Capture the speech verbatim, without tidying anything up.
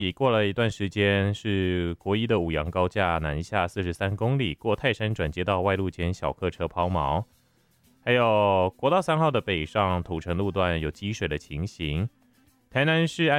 已过了一段时间，是国一的五杨高架南下四十三公里，过泰山转接到外路间小客车抛锚。还有国道三号的北上土城路段有积水的情形。台南市安